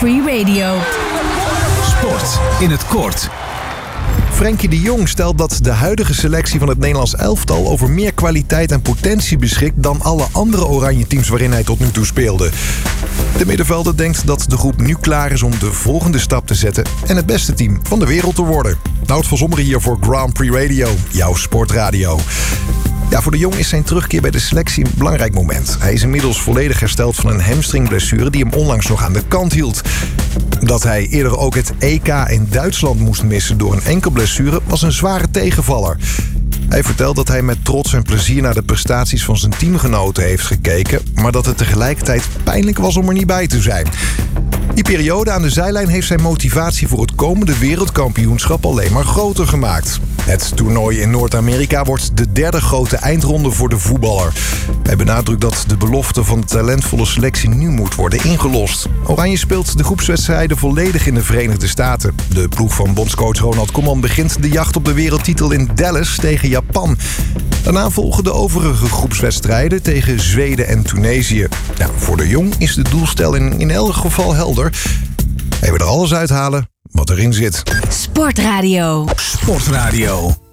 Prix Radio. Sport in het kort. Frenkie de Jong stelt dat de huidige selectie van het Nederlands elftal over meer kwaliteit en potentie beschikt dan alle andere oranje teams waarin hij tot nu toe speelde. De middenvelder denkt dat de groep nu klaar is om de volgende stap te zetten en het beste team van de wereld te worden. Nout van Zommeren hier voor Grand Prix Radio, jouw sportradio. Ja, voor de Jong is zijn terugkeer bij de selectie een belangrijk moment. Hij is inmiddels volledig hersteld van een hamstringblessure die hem onlangs nog aan de kant hield. Dat hij eerder ook het EK in Duitsland moest missen door een enkelblessure was een zware tegenvaller. Hij vertelt dat hij met trots en plezier naar de prestaties van zijn teamgenoten heeft gekeken, maar dat het tegelijkertijd pijnlijk was om er niet bij te zijn. Die periode aan de zijlijn heeft zijn motivatie voor het komende wereldkampioenschap alleen maar groter gemaakt. Het toernooi in Noord-Amerika wordt de derde grote eindronde voor de voetballer. Hij benadrukt dat de belofte van de talentvolle selectie nu moet worden ingelost. Oranje speelt de groepswedstrijden volledig in de Verenigde Staten. De ploeg van bondscoach Ronald Koeman begint de jacht op de wereldtitel in Dallas tegen Japan. Daarna volgen de overige groepswedstrijden tegen Zweden en Tunesië. Ja, voor de Jong is de doelstelling in elk geval helder. Hij wil er alles uithalen wat erin zit. Sportradio. Sportradio.